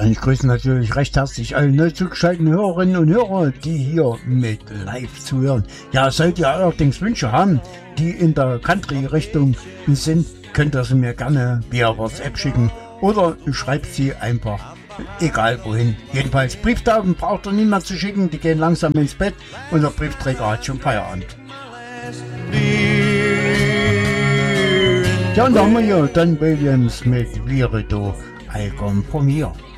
Und ich grüße natürlich recht herzlich alle neu zugeschalteten Hörerinnen und Hörer, die hier mit live zuhören. Ja, sollt ihr allerdings Wünsche haben, die in der Country-Richtung sind, könnt ihr sie mir gerne via WhatsApp schicken oder schreibt sie einfach, egal wohin. Jedenfalls Brieftauben braucht ihr niemand zu schicken, die gehen langsam ins Bett und der Briefträger hat schon Feierabend. Ja, und da haben wir ja Don Williams mit Virido, I Come From Here.